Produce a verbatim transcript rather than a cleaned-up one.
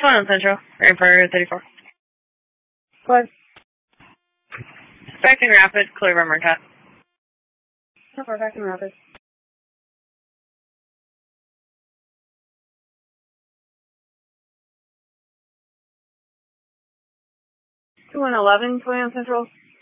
one on Central. Ready for thirty-four. What? Expecting rapid, clear by Marquette. How far back in rapid? two one eleven, twenty on Central.